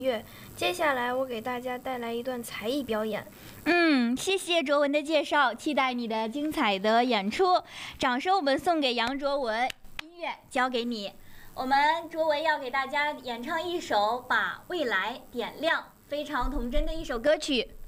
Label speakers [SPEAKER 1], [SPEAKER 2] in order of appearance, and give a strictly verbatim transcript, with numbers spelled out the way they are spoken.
[SPEAKER 1] 乐。接下来我给大家带来一段才艺表演。
[SPEAKER 2] 嗯，谢谢卓文的介绍，期待你的精彩的演出。掌声我们送给杨卓文，音乐交给你。我们卓文要给大家演唱一首《把未来点亮》，非常童真的一首歌曲。